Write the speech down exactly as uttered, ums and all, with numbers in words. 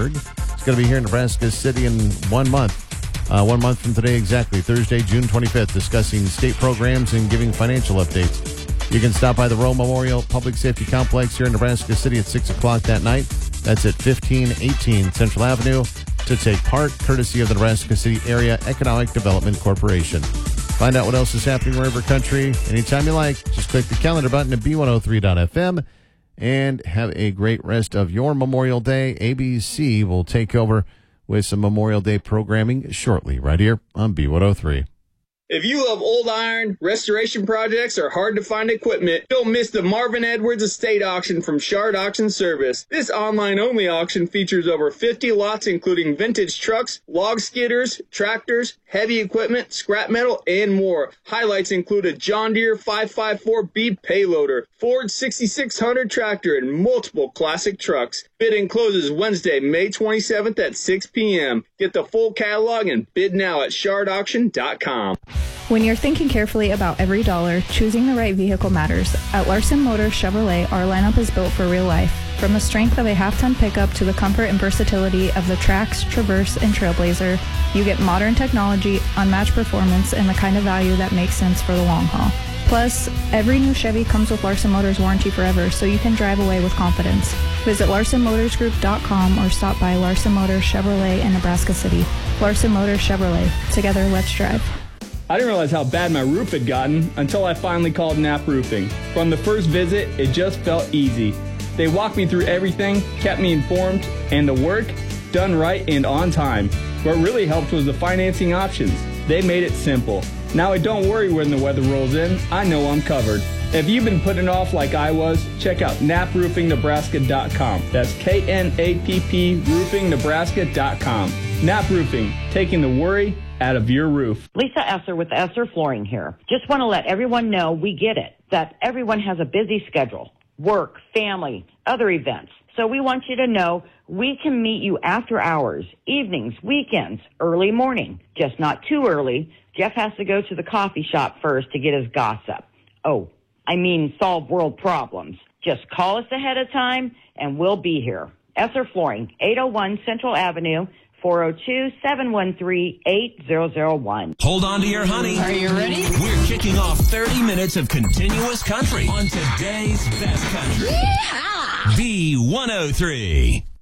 Pittsburgh. It's going to be here in Nebraska City in one month. Uh, one month from today exactly, Thursday, June twenty-fifth, discussing state programs and giving financial updates. You can stop by the Roe Memorial Public Safety Complex here in Nebraska City at six o'clock that night. That's at fifteen eighteen Central Avenue to take part, courtesy of the Nebraska City Area Economic Development Corporation. Find out what else is happening in River Country anytime you like. Just click the calendar button at B one oh three dot F M and have a great rest of your Memorial Day. A B C will take over with some Memorial Day programming shortly, right here on B one oh three. If you love old iron, restoration projects, or hard-to-find equipment, don't miss the Marvin Edwards Estate Auction from Shard Auction Service. This online-only auction features over fifty lots, including vintage trucks, log skidders, tractors, heavy equipment, scrap metal, and more. Highlights include a John Deere five fifty-four B payloader, Ford sixty-six hundred tractor, and multiple classic trucks. Bidding closes Wednesday, May twenty-seventh at six p.m. Get the full catalog and bid now at shard auction dot com. When you're thinking carefully about every dollar, choosing the right vehicle matters. At Larson Motors Chevrolet, our lineup is built for real life. From the strength of a half-ton pickup to the comfort and versatility of the Trax, Traverse, and Trailblazer, you get modern technology, unmatched performance, and the kind of value that makes sense for the long haul. Plus, every new Chevy comes with Larson Motors warranty forever, so you can drive away with confidence. Visit larson motors group dot com or stop by Larson Motors Chevrolet in Nebraska City. Larson Motors Chevrolet. Together, let's drive. I didn't realize how bad my roof had gotten until I finally called Knapp Roofing. From the first visit, it just felt easy. They walked me through everything, kept me informed, and the work, done right and on time. What really helped was the financing options. They made it simple. Now I don't worry when the weather rolls in. I know I'm covered. If you've been putting it off like I was, check out Knapp Roofing Nebraska dot com. That's K N A P P Roofing Nebraska dot com. Knapp Roofing, taking the worry out of your roof. Lisa Esser with Esser Flooring here. Just want to let everyone know we get it, that everyone has a busy schedule, work, family, other events. So we want you to know we can meet you after hours, evenings, weekends, early morning. Just not too early. Jeff has to go to the coffee shop first to get his gossip. Oh, I mean solve world problems. Just call us ahead of time and we'll be here. Esser Flooring, eight oh one Central Avenue, four oh two, seven one three, eight oh oh one. Hold on to your honey. Are you ready? We're kicking off thirty minutes of continuous country on today's best country. Yeehaw! B one oh three.